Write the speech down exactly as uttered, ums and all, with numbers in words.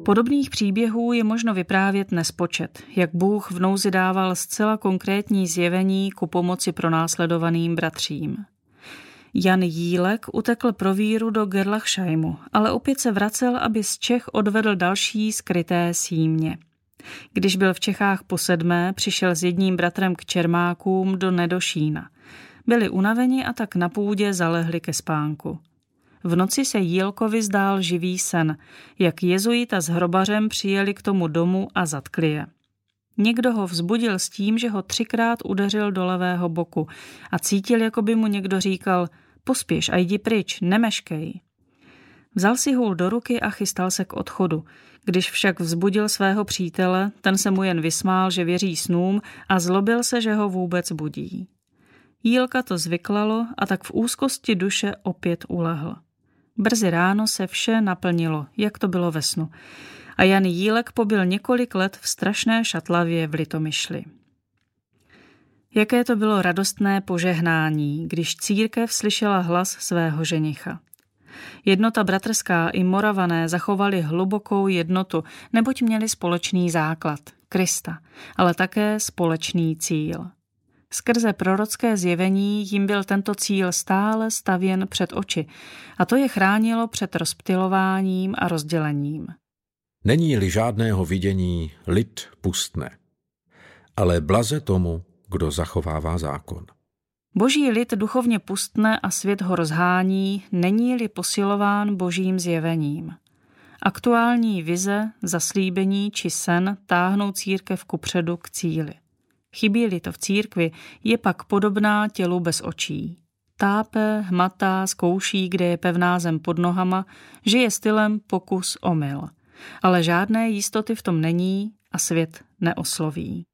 Podobných příběhů je možno vyprávět nespočet, jak Bůh v nouzi dával zcela konkrétní zjevení ku pomoci pronásledovaným bratřím. Jan Jílek utekl pro víru do Gerlachscheimu, ale opět se vracel, aby z Čech odvedl další skryté símě. Když byl v Čechách po sedmé, přišel s jedním bratrem k Čermákům do Nedošína. Byli unaveni a tak na půdě zalehli ke spánku. V noci se Jílkovi zdál živý sen, jak jezuita s hrobařem přijeli k tomu domu a zatkli je. Někdo ho vzbudil s tím, že ho třikrát udeřil do levého boku a cítil, jako by mu někdo říkal: pospěš a jdi pryč, nemeškej. Vzal si hůl do ruky a chystal se k odchodu. Když však vzbudil svého přítele, ten se mu jen vysmál, že věří snům, a zlobil se, že ho vůbec budí. Jílka to zvyklalo a tak v úzkosti duše opět ulehl. Brzy ráno se vše naplnilo, jak to bylo ve snu. A Jan Jílek pobyl několik let v strašné šatlavě v Litomyšli. Jaké to bylo radostné požehnání, když církev slyšela hlas svého ženicha. Jednota bratrská i Moravané zachovali hlubokou jednotu, neboť měli společný základ, Krista, ale také společný cíl. Skrze prorocké zjevení jim byl tento cíl stále stavěn před oči a to je chránilo před rozptylováním a rozdělením. Není-li žádného vidění, lid pustne, ale blaze tomu, kdo zachovává zákon. Boží lid duchovně pustne a svět ho rozhání, není-li posilován božím zjevením. Aktuální vize, zaslíbení či sen táhnou církev kupředu k cíli. Chybí-li to v církvi, je pak podobná tělu bez očí. Tápe, hmatá, zkouší, kde je pevná zem pod nohama, žije stylem pokus omyl. Ale žádné jistoty v tom není a svět neosloví.